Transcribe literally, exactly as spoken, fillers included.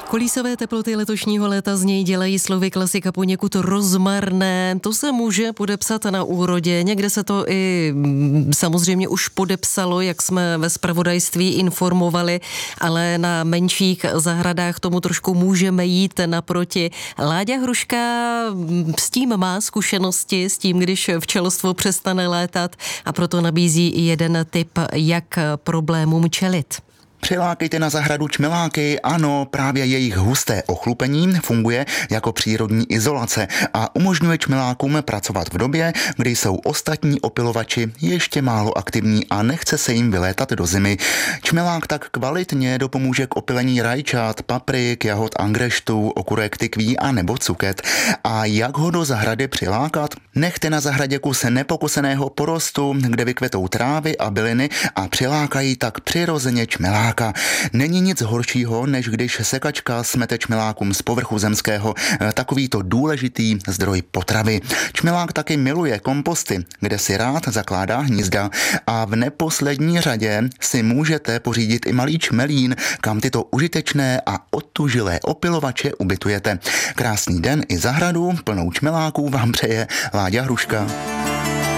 Kolísavé teploty letošního léta z něj dělají slovy klasika poněkud rozmarné. To se může podepsat na úrodě. Někde se to i samozřejmě už podepsalo, jak jsme ve zpravodajství informovali, ale na menších zahradách tomu trošku můžeme jít naproti. Láďa Hruška s tím má zkušenosti, s tím, když včelstvo přestane létat, a proto nabízí i jeden tip, jak problémům čelit. Přilákejte na zahradu čmeláky, ano, právě jejich husté ochlupení funguje jako přírodní izolace a umožňuje čmelákům pracovat v době, kdy jsou ostatní opylovači ještě málo aktivní a nechce se jim vylétat do zimy. Čmelák tak kvalitně dopomůže k opylení rajčat, paprik, jahod angreštu, okurek, tykví a nebo cuket. A jak ho do zahrady přilákat? Nechte na zahradě kus nepokoseného porostu, kde vykvetou trávy a byliny a přilákají tak přirozeně čmelák. Není nic horšího, než když sekačka smete čmelákům z povrchu zemského takovýto důležitý zdroj potravy. Čmelák taky miluje komposty, kde si rád zakládá hnízda, a v neposlední řadě si můžete pořídit i malý čmelín, kam tyto užitečné a otužilé opylovače ubytujete. Krásný den i zahradu plnou čmeláků vám přeje Láďa Hruška.